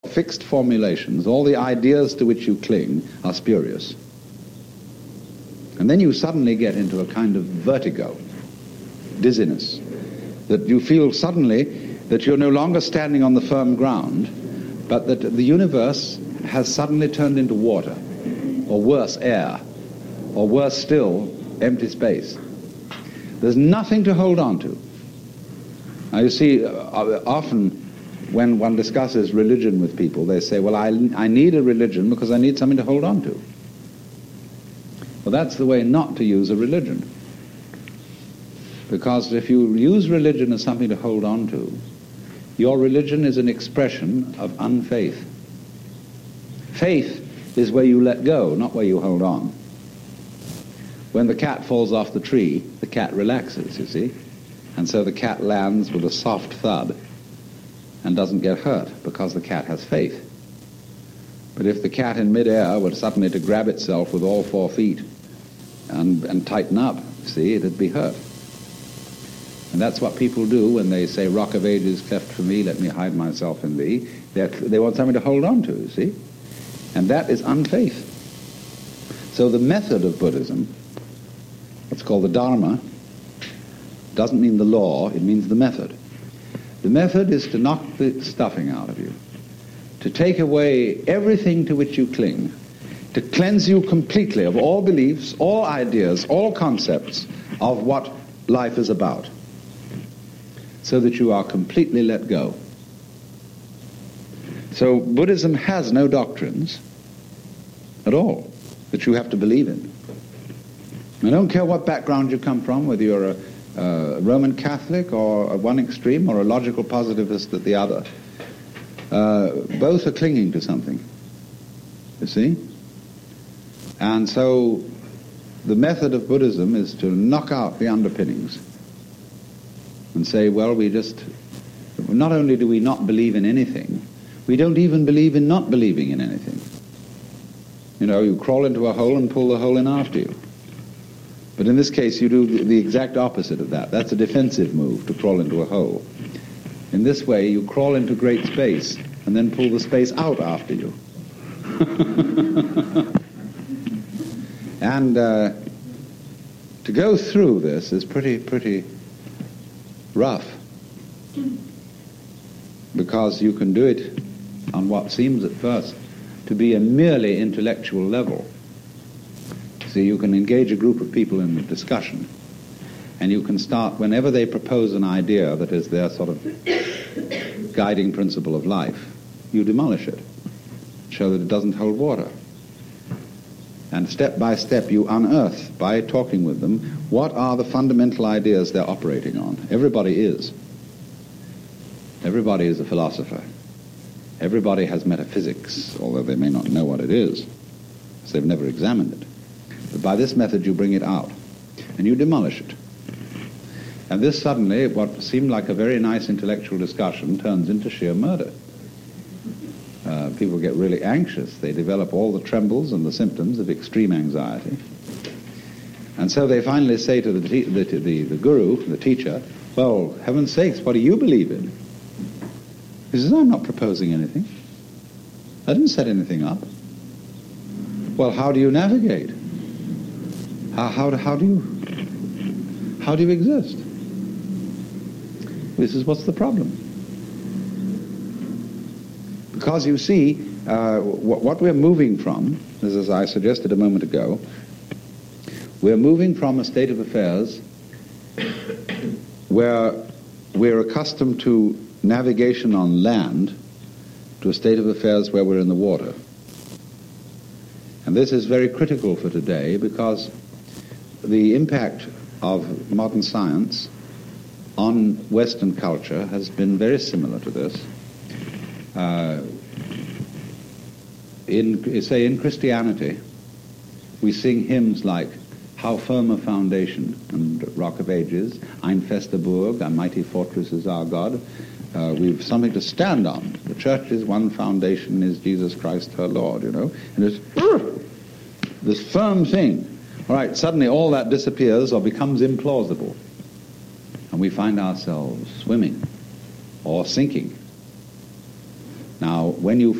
fixed formulations, all the ideas to which you cling are spurious. And then you suddenly get into a kind of vertigo, dizziness, that you feel suddenly that you're no longer standing on the firm ground, but that the universe has suddenly turned into water, or worse, air, or worse still, empty space. There's nothing to hold on to. Now you see, often when one discusses religion with people, they say, well, I need a religion because I need something to hold on to. Well, that's the way not to use a religion. Because if you use religion as something to hold on to, your religion is an expression of unfaith. Faith is where you let go, not where you hold on. When the cat falls off the tree, the cat relaxes, you see. And so the cat lands with a soft thud and doesn't get hurt because the cat has faith. But if the cat in midair were suddenly to grab itself with all 4 feet and tighten up, see, it'd be hurt. And that's what people do when they say, Rock of Ages, cleft for me, let me hide myself in thee. They want something to hold on to, you see. And that is unfaith. So the method of Buddhism, what's called the Dharma, doesn't mean the law, it means the method. The method is to knock the stuffing out of you, to take away everything to which you cling, to cleanse you completely of all beliefs, all ideas, all concepts of what life is about, so that you are completely let go. So Buddhism has no doctrines at all that you have to believe in. I don't care what background you come from, whether you're a Roman Catholic or at one extreme or a logical positivist at the other. Both are clinging to something, you see? And so the method of Buddhism is to knock out the underpinnings and say, well, not only do we not believe in anything, we don't even believe in not believing in anything. You know, you crawl into a hole and pull the hole in after you. But in this case, you do the exact opposite of that. That's a defensive move, to crawl into a hole. In this way, you crawl into great space and then pull the space out after you. And to go through this is pretty rough, because you can do it on what seems at first to be a merely intellectual level. See, you can engage a group of people in a discussion, and you can start, whenever they propose an idea that is their sort of guiding principle of life, you demolish it, show that it doesn't hold water. And step by step you unearth, by talking with them, what are the fundamental ideas they're operating on. Everybody is. Everybody is a philosopher. Everybody has metaphysics, although they may not know what it is, because they've never examined it. But by this method you bring it out, and you demolish it. And this suddenly, what seemed like a very nice intellectual discussion, turns into sheer murder. People get really anxious. They develop all the trembles and the symptoms of extreme anxiety. And so they finally say to the guru, the teacher, well, heaven's sakes, what do you believe in? He says, I'm not proposing anything. I didn't set anything up. Well, how do you navigate? How do you exist? This is what's the problem. Because you see, what we're moving from, as I suggested a moment ago, we're moving from a state of affairs where we're accustomed to navigation on land to a state of affairs where we're in the water. And this is very critical for today, because the impact of modern science on Western culture has been very similar to this. In Christianity, we sing hymns like How Firm a Foundation and Rock of Ages, Ein fester Burg, a mighty fortress is our God. We've something to stand on. The church's one foundation is Jesus Christ her Lord, you know. And it's this firm thing. All right, suddenly all that disappears or becomes implausible. And we find ourselves swimming or sinking. Now, when you